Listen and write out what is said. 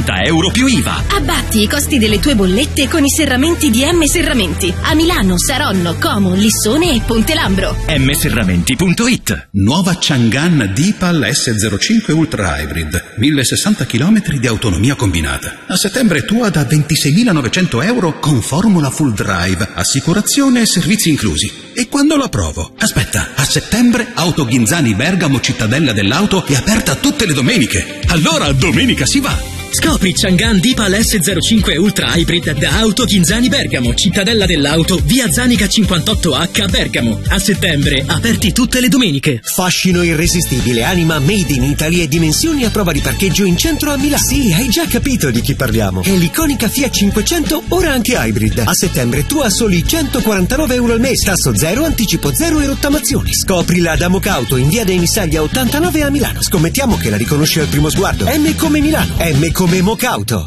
euro più IVA. Abbatti i costi delle tue bollette con i serramenti di M Serramenti. A Milano, Saronno, Como, Lissone e Ponte Lambro. mserramenti.it. Nuova Chang'an Deepal S05 Ultra Hybrid. 1060 km di autonomia combinata. A settembre tua da 26.900 euro con formula full drive, assicurazione e servizi inclusi. E quando la provo? Aspetta, a settembre Auto Ghinzani Bergamo Cittadella dell'Auto è aperta tutte le domeniche. Allora domenica si va! Scopri Chang'an Deepal S05 Ultra Hybrid da Auto Ghinzani Bergamo, Cittadella dell'Auto, via Zanica 58H Bergamo. A settembre, aperti tutte le domeniche. Fascino irresistibile, anima made in Italy e dimensioni a prova di parcheggio in centro a Milano. Sì, hai già capito di chi parliamo. È l'iconica Fiat 500, ora anche hybrid. A settembre tu a soli 149 euro al mese, tasso zero, anticipo zero e rottamazioni. Scoprila da Mocauto in via dei Missaglia 89 a Milano. Scommettiamo che la riconosci al primo sguardo. M come Milano, M come Mocauto.